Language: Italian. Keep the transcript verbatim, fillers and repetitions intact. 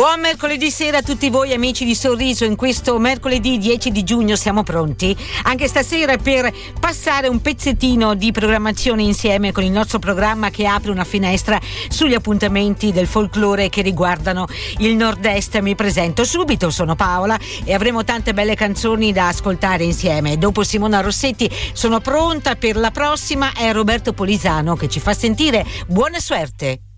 Buon mercoledì sera a tutti voi amici di Sorriso. In questo mercoledì dieci di giugno siamo pronti anche stasera per passare un pezzettino di programmazione insieme con il nostro programma che apre una finestra sugli appuntamenti del folklore che riguardano il nord-est. Mi presento subito, sono Paola e avremo tante belle canzoni da ascoltare insieme. Dopo Simona Rossetti sono pronta per la prossima, è Roberto Polisano che ci fa sentire Buona Suerte.